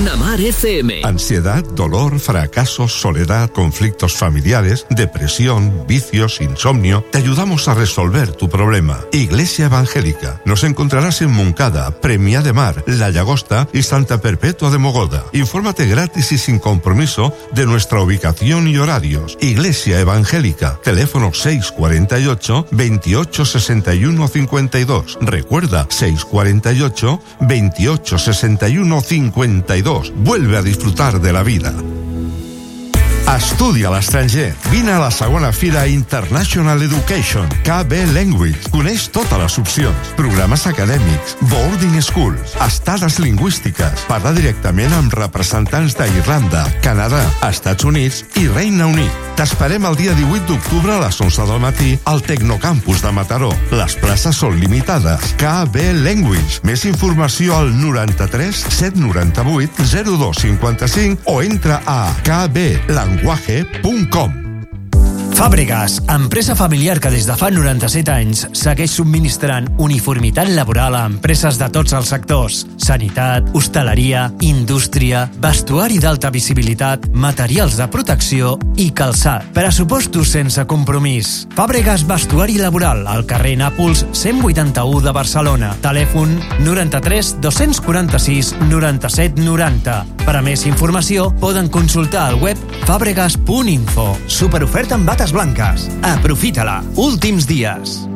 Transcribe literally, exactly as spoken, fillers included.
Bona Mar F M. Ansiedad, dolor, fracasos, soledad, conflictos familiares, depresión, vicios, insomnio. Te ayudamos a resolver tu problema. Iglesia Evangélica. Nos encontrarás en Moncada, Premià de Mar, La Llagosta y Santa Perpetua de Mogoda. Infórmate gratis y sin compromiso de nuestra ubicación y horarios. Iglesia Evangélica. Teléfono seis cuarenta y ocho, veintiocho sesenta y uno cincuenta y dos. Recuerda, seis cuarenta y ocho, veintiocho sesenta y uno cincuenta y dos. Vuelve a disfrutar de la vida. Estudia a l'estranger. Vine a la segona Fira International Education, K B Language. Coneix totes les opcions. Programes acadèmics, boarding schools, estades lingüístiques. Parla directament amb representants d'Irlanda, Canadà, Estats Units i Regne Unit. T'esperem el dia divuit d'octubre a les onze del matí al Tecnocampus de Mataró. Les places són limitades. K B Language. Més informació al noranta-tres set noranta-vuit zero dos cinquanta-cinc o entra a k b language punt com. Fàbregas, empresa familiar que des de fa noranta-set anys segueix subministrant uniformitat laboral a empreses de tots els sectors: sanitat, hostaleria, indústria, vestuari d'alta visibilitat, materials de protecció i calçat. Pressupostos sense compromís. Fàbregas Vestuari Laboral, al carrer Nàpols cent vuitanta-u de Barcelona. Telèfon noranta-tres dos quaranta-sis noranta-set noranta. Per a més informació poden consultar al web fàbregas punt info. Superoferta amb bates blanques. Aprofita-la. Últims dies.